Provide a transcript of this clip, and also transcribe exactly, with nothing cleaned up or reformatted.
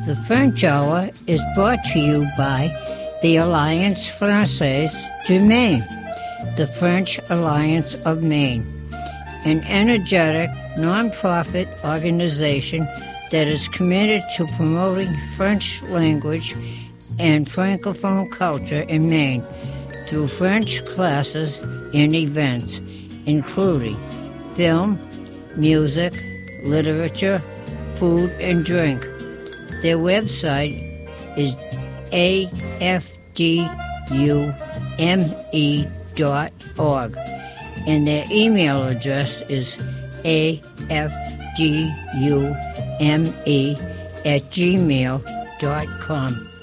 The French Hour is brought to you by the Alliance Française de Maine, the French Alliance of Maine, an energetic, non-profit organization that is committed to promoting French language and Francophone culture in Maine through French classes and events, including film, music, literature, food, and drink. Their website is A F D U M E dot org, and their email address is A F D U M E at gmail dot com.